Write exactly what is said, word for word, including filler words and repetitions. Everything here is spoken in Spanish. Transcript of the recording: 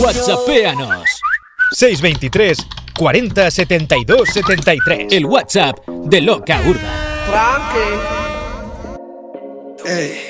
WhatsAppéanos. seis veintitrés cuarenta setenta y dos setenta y tres. El WhatsApp de Loca Urban. Tranqui. Ey.